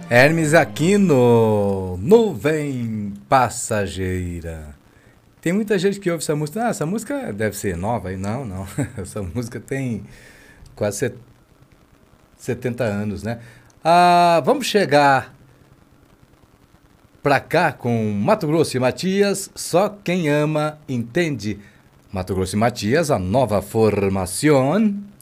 Hermes Aquino, Nuvem Passageira. Tem muita gente que ouve essa música. Ah, essa música deve ser nova. E não, não. Essa música tem quase 70 anos, né? Vamos chegar pra cá com Mato Grosso e Matias. Só quem ama entende. Mato Grosso e Matias, a nova formação.